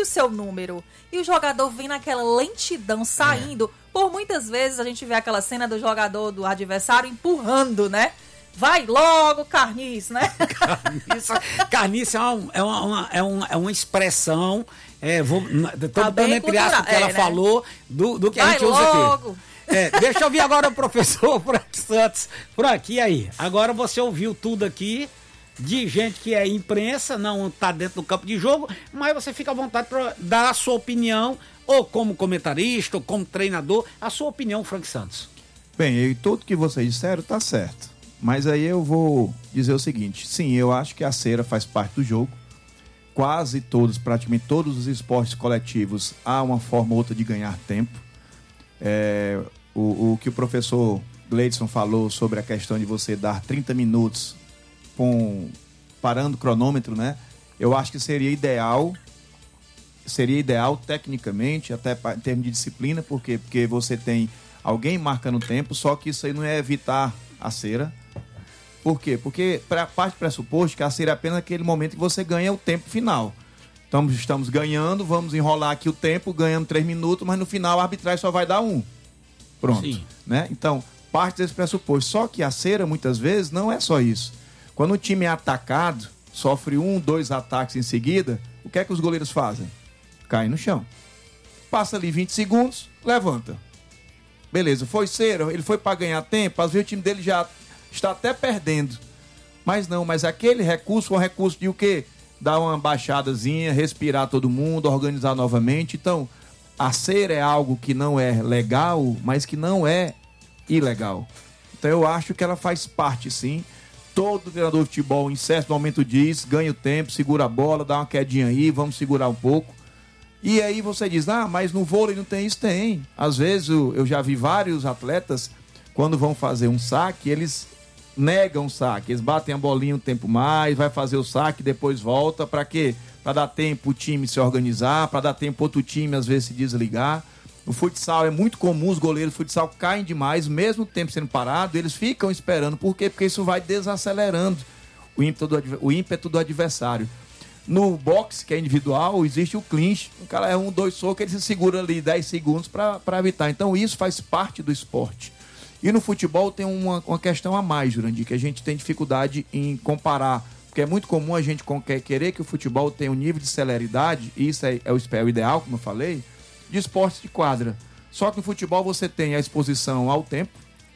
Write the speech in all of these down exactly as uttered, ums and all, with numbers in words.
o seu número. E o jogador vem naquela lentidão, saindo. É. Por muitas vezes a gente vê aquela cena do jogador do adversário empurrando, né? Vai logo, carniça, né? Carniça, carniça é, uma, é, uma, é, uma, é uma expressão, é, vou, tô tá botando entre aspas que é, ela né? falou, do, do que Vai a gente logo. usa aqui. É, deixa eu ouvir agora o professor Frank Santos por aqui aí. Agora você ouviu tudo aqui de gente que é imprensa, não está dentro do campo de jogo, mas você fica à vontade para dar a sua opinião, ou como comentarista, ou como treinador, a sua opinião, Frank Santos. Bem, e tudo que vocês disseram tá certo. Mas aí eu vou dizer o seguinte, sim, eu acho que a cera faz parte do jogo. Quase todos, praticamente todos os esportes coletivos, há uma forma ou outra de ganhar tempo. É, o, o que o professor Gleidson falou sobre a questão de você dar trinta minutos com, parando o cronômetro, né? Eu acho que seria ideal, seria ideal tecnicamente, até em termos de disciplina, porque, porque você tem alguém marcando o tempo, só que isso aí não é evitar a cera. Por quê? Porque a parte pressuposto que a cera é apenas aquele momento que você ganha o tempo final. Então estamos ganhando, vamos enrolar aqui o tempo, ganhando três minutos, mas no final a arbitragem só vai dar um. Pronto. Sim. Né? Então, parte desse pressuposto. Só que a cera, muitas vezes, não é só isso. Quando o time é atacado, sofre um, dois ataques em seguida, o que é que os goleiros fazem? Caem no chão. Passa ali vinte segundos, levanta. Beleza, foi cera, ele foi para ganhar tempo, às vezes o time dele já está até perdendo. Mas não, mas aquele recurso é um recurso de o quê? Dar uma baixadazinha, respirar todo mundo, organizar novamente. Então, a cera é algo que não é legal, mas que não é ilegal. Então, eu acho que ela faz parte, sim. Todo treinador de futebol, em certo momento, diz, ganha o tempo, segura a bola, dá uma quedinha aí, vamos segurar um pouco. E aí você diz, ah, mas no vôlei não tem isso? Tem. Às vezes, eu já vi vários atletas, quando vão fazer um saque, eles negam o saque. Eles batem a bolinha um tempo mais, vai fazer o saque, depois volta. Para quê? Para dar tempo o time se organizar, para dar tempo outro time, às vezes, se desligar. No futsal é muito comum, os goleiros do futsal caem demais, mesmo o tempo sendo parado, eles ficam esperando. Por quê? Porque isso vai desacelerando o ímpeto do, o ímpeto do adversário. No boxe, que é individual, existe o clinch. O cara é um, dois socos, ele se segura ali dez segundos para evitar. Então isso faz parte do esporte. E no futebol tem uma, uma questão a mais, Jurandir, que a gente tem dificuldade em comparar. Porque é muito comum a gente querer que o futebol tenha um nível de celeridade, e isso é, é, o, é o ideal, como eu falei, de esportes de quadra. Só que no futebol você tem a exposição ao tempo.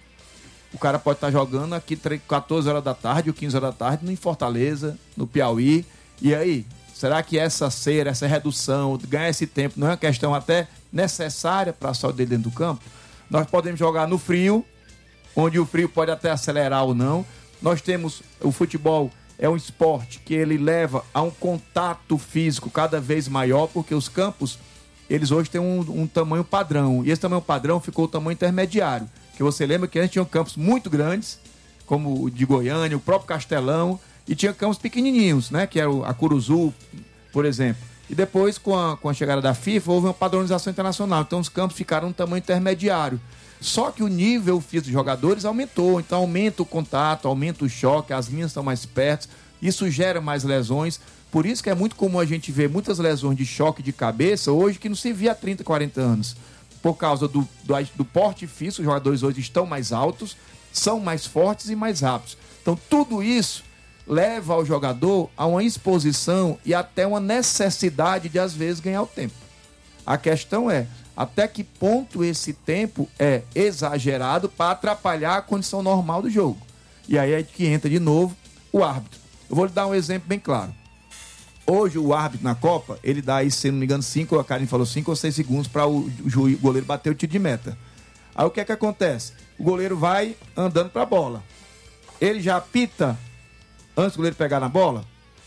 O cara pode estar jogando aqui quatorze horas da tarde ou quinze horas da tarde em Fortaleza, no Piauí. E aí, será que essa cera, essa redução, ganhar esse tempo não é uma questão até necessária para a saúde dentro do campo? Nós podemos jogar no frio, onde o frio pode até acelerar ou não. Nós temos, o futebol é um esporte que ele leva a um contato físico cada vez maior, porque os campos, eles hoje têm um, um tamanho padrão. E esse tamanho padrão ficou o tamanho intermediário. Que você lembra que antes tinham campos muito grandes, como o de Goiânia, o próprio Castelão, e tinha campos pequenininhos, né? Que era a Curuzu, por exemplo. E depois, com a, com a chegada da FIFA, houve uma padronização internacional. Então, os campos ficaram no tamanho intermediário. Só que o nível físico dos jogadores aumentou. Então, aumenta o contato, aumenta o choque, as linhas estão mais perto. Isso gera mais lesões. Por isso que é muito comum a gente ver muitas lesões de choque de cabeça hoje que não se via há trinta, quarenta anos. Por causa do, do, do porte físico, os jogadores hoje estão mais altos, são mais fortes e mais rápidos. Então, tudo isso leva ao jogador a uma exposição e até uma necessidade de, às vezes, ganhar o tempo. A questão é, até que ponto esse tempo é exagerado para atrapalhar a condição normal do jogo. E aí é que entra de novo o árbitro. Eu vou lhe dar um exemplo bem claro. Hoje o árbitro na Copa, ele dá aí, se não me engano, cinco, a Karen falou, cinco ou seis segundos para o, o, o goleiro bater o tiro de meta. Aí o que é que acontece? O goleiro vai andando para a bola. Ele já apita antes do goleiro pegar na bola?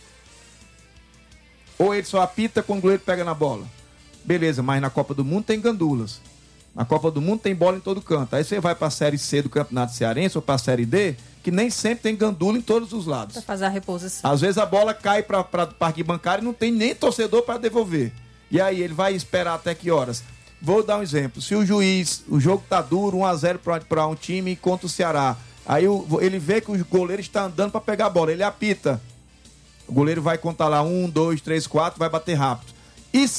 Ou ele só apita quando o goleiro pega na bola? Beleza, mas na Copa do Mundo tem gandulas. Na Copa do Mundo tem bola em todo canto. Aí você vai para a Série C do Campeonato Cearense ou para a Série D, que nem sempre tem gandula em todos os lados. Para fazer a reposição. Às vezes a bola cai para a arquibancada e não tem nem torcedor para devolver. E aí ele vai esperar até que horas? Vou dar um exemplo. Se o juiz, o jogo tá duro, um a zero para um time contra o Ceará. Aí o, ele vê que o goleiro está andando para pegar a bola. Ele apita. O goleiro vai contar lá um, dois, três, quatro, vai bater rápido. E